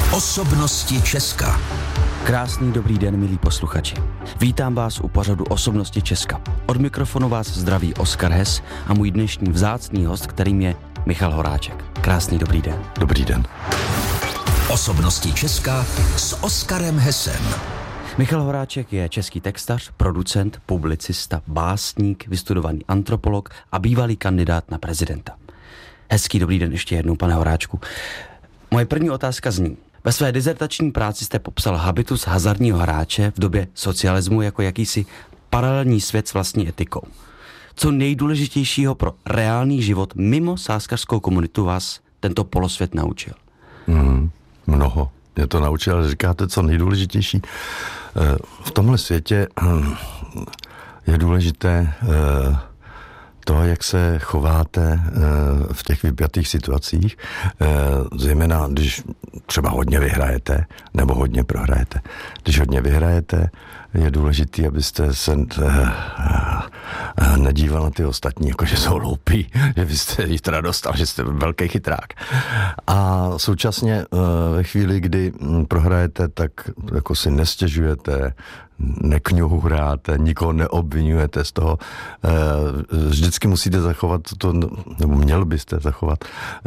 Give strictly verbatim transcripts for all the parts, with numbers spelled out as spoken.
Osobnosti Česka. Krásný dobrý den, milí posluchači. Vítám vás u pořadu Osobnosti Česka. Od mikrofonu vás zdraví Oskar Hess a můj dnešní vzácný host, kterým je Michal Horáček. Krásný dobrý den. Dobrý den. Osobnosti Česka s Oskarem Hessem. Michal Horáček je český textař, producent, publicista, básník, vystudovaný antropolog a bývalý kandidát na prezidenta. Hezký dobrý den ještě jednou, pane Horáčku. Moje první otázka zní. Ve své dizertační práci jste popsal habitus hazardního hráče v době socialismu jako jakýsi paralelní svět s vlastní etikou. Co nejdůležitějšího pro reálný život mimo sázkařskou komunitu vás tento polosvět naučil? Mm, mnoho. Mě to naučil, ale říkáte, co nejdůležitější. V tomhle světě je důležité to, jak se chováte v těch vypjatých situacích, zejména když třeba hodně vyhrajete nebo hodně prohrajete. Když hodně vyhrajete, je důležitý, abyste se nedíval na ty ostatní, jakože jsou hloupí, že byste jich teda dostal, že jste velký chytrák. A současně ve chvíli, kdy prohrajete, tak jako si nestěžujete, nekňuhráte, nikoho neobvinujete z toho. Vždycky musíte zachovat to, nebo měl byste zachovat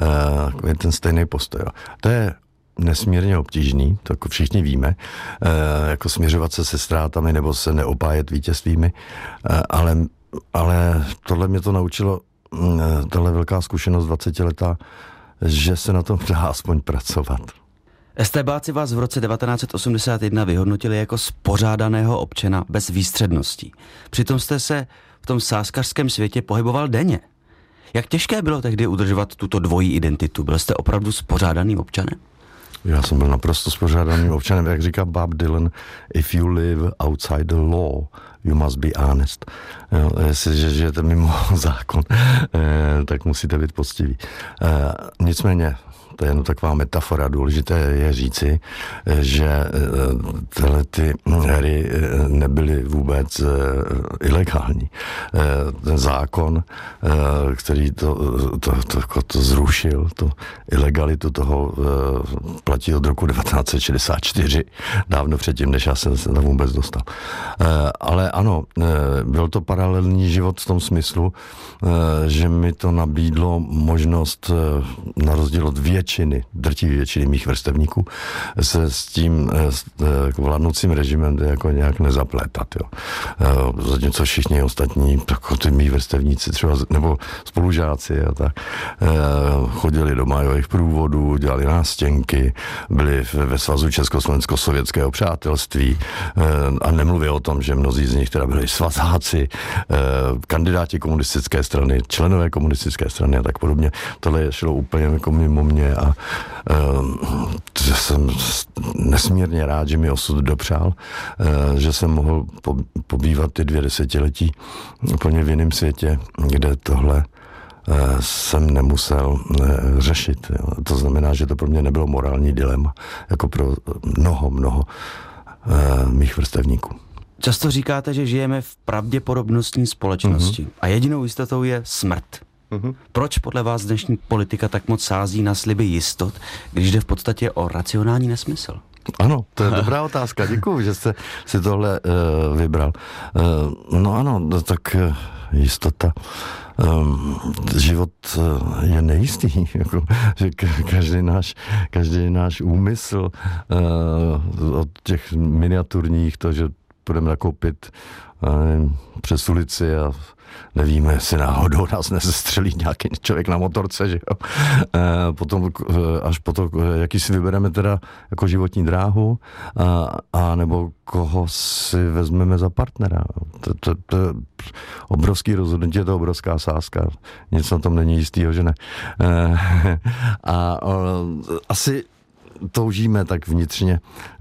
ten stejný postoj. To je nesmírně obtížný, to jako všichni víme, jako směřovat se se ztrátami nebo se neopájet vítězstvími, ale, ale tohle mě to naučilo, tohle velká zkušenost dvacetiletá, že se na tom dá aspoň pracovat. Estébáci vás v roce devatenáct osmdesát jedna vyhodnotili jako spořádaného občana bez výstředností. Přitom jste se v tom sázkařském světě pohyboval denně. Jak těžké bylo tehdy udržovat tuto dvojí identitu? Byl jste opravdu spořádaným občanem? Já jsem byl naprosto spořádaným občanem, jak říká Bob Dylan, if you live outside the law, you must be honest. Jo, jestliže žijete mimo zákon, eh, tak musíte být poctiví. Eh, nicméně, to je jenom taková metafora, důležité je říci, že tyhle ty hry nebyly vůbec ilegální. Ten zákon, který to, to, to, to zrušil, to ilegalitu toho platí od roku devatenáct set šedesát čtyři, dávno předtím, než já jsem se tam vůbec dostal. Ale ano, byl to paralelní život v tom smyslu, že mi to nabídlo možnost na rozdíl od většiny, drtivé většiny mých vrstevníků, se s tím s vládnoucím režimem jako nějak nezaplétat. Jo. Zatímco všichni ostatní, jako ty mý vrstevníci třeba, nebo spolužáci a tak, chodili do májových průvodů, dělali nástěnky, byli ve svazu Československo-sovětského přátelství a nemluví o tom, že mnozí z nich teda byli svazáci, kandidáti komunistické strany, členové komunistické strany a tak podobně. Tohle šlo úplně jako mimo mě a uh, jsem nesmírně rád, že mi osud dopřál, uh, že jsem mohl po, pobývat ty dvě desetiletí úplně v jiném světě, kde tohle uh, jsem nemusel uh, řešit. Jo. To znamená, že to pro mě nebylo morální dilema, jako pro mnoho, mnoho uh, mých vrstevníků. Často říkáte, že žijeme v pravděpodobnostní společnosti mm-hmm. a jedinou jistotou je smrt. Mm-hmm. Proč podle vás dnešní politika tak moc sází na sliby jistot, když jde v podstatě o racionální nesmysl? Ano, to je dobrá otázka. Děkuju, že jste si tohle uh, vybral. Uh, no ano, tak uh, jistota. Um, život uh, je nejistý. Jako, že každý náš, každý náš úmysl uh, od těch miniaturních, to, že půjdeme nakoupit nevím, přes ulici a nevíme, jestli náhodou nás nezestřelí nějaký člověk na motorce, že jo. E, potom, až potom, jaký si vybereme teda jako životní dráhu a, a nebo koho si vezmeme za partnera. To, to, to je obrovský rozhodnutí, je to obrovská sázka. Nic na tom není jistýho, že ne. E, a a asi toužíme tak vnitřně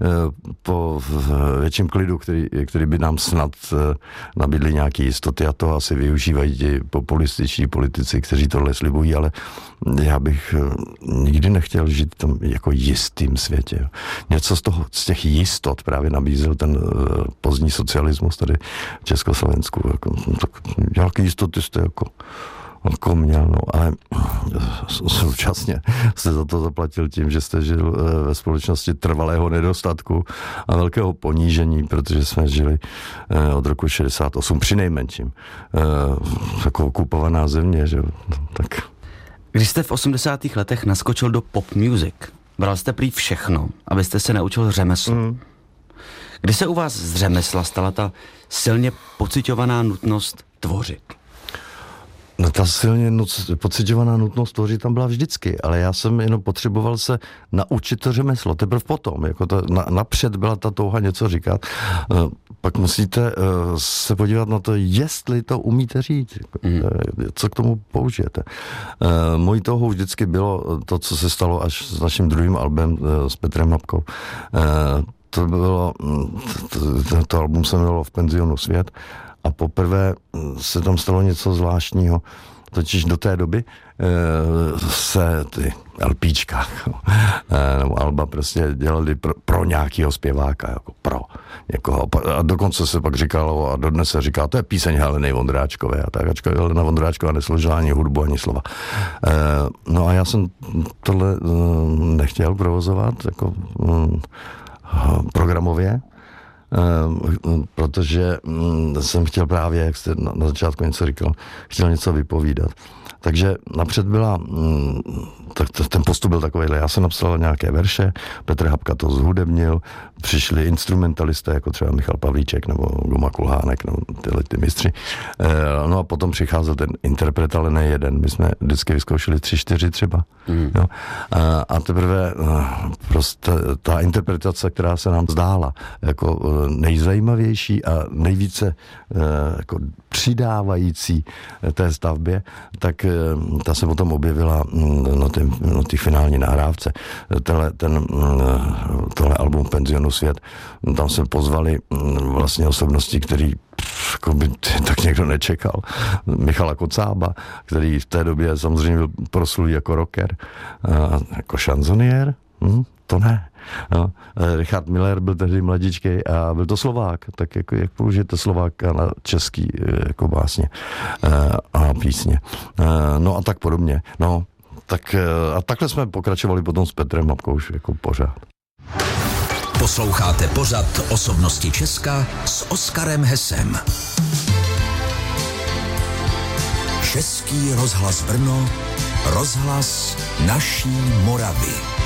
po větším klidu, který, který by nám snad nabídli nějaké jistoty a to asi využívají ti populističní politici, kteří tohle slibují, ale já bych nikdy nechtěl žít tam jako jistým světě. Něco z toho, z těch jistot právě nabízel ten pozdní socialismus tady v Československu. Jako, tak nějaké jistoty jste jako Jako měl, no, ale současně jste za to zaplatil tím, že jste žil ve společnosti trvalého nedostatku a velkého ponížení, protože jsme žili od roku šedesát osm přinejmenším. Taková okupovaná země, že tak. Když jste v osmdesátých letech naskočil do pop music, bral jste prý všechno, abyste se naučil řemeslo. Mm. Kdy se u vás z řemesla stala ta silně pociťovaná nutnost tvořit? No ta silně nuc, pociťovaná nutnost tvořit tam byla vždycky, ale já jsem jenom potřeboval se naučit to řemeslo, teprve potom, jako to, na, napřed byla ta touha něco říkat, uh, pak musíte uh, se podívat na to, jestli to umíte říct, mm. uh, co k tomu použijete. Uh, mojí touhou vždycky bylo to, co se stalo až s naším druhým albem uh, s Petrem Hapkou. Uh, to bylo, to, to, to album se jmenovalo V penzionu svět, a poprvé se tam stalo něco zvláštního. Totiž do té doby e, se ty LPčka e, nebo alba prostě dělali pro, pro nějakého zpěváka, jako pro někoho. A dokonce se pak říkalo, a dodnes se říká, to je píseň Heleny Vondráčkové. A tak Helena Vondráčková nesložila ani hudbu, ani slova. E, no a já jsem tohle e, nechtěl provozovat jako e, programově, protože jsem chtěl právě, jak jste na začátku něco říkal, chtěl něco vypovídat. Takže napřed byla, tak ten postup byl takovýhle, já jsem napsal nějaké verše, Petr Hapka to zhudebnil, přišli instrumentalisté, jako třeba Michal Pavlíček nebo Guma Kulhánek, nebo tyhle ty mistři. No a potom přicházel ten interpret, ale ne jeden. My jsme vždycky vyzkoušeli tři, čtyři třeba. Mm. Jo. A, a teprve prostě ta interpretace, která se nám zdála jako nejzajímavější a nejvíce jako přidávající té stavbě, tak ta se potom objevila na té na finální nahrávce. Tenhle, ten, tohle album Penzionu svět, tam jsme pozvali vlastně osobnosti, který jako by tak někdo nečekal. Michala Kocába, který v té době samozřejmě byl proslulý jako rocker, a jako šanzoniér, hm, to ne. No, Richard Miller byl tehdy mladíčkej a byl to Slovák, tak jako, jak použijete Slováka na český jako básně a písně. No a tak podobně. No, tak a takhle jsme pokračovali potom s Petrem Hapkou už jako pořád. Posloucháte pořad Osobnosti Česka s Oskarem Hesem. Český rozhlas Brno, rozhlas naší Moravy.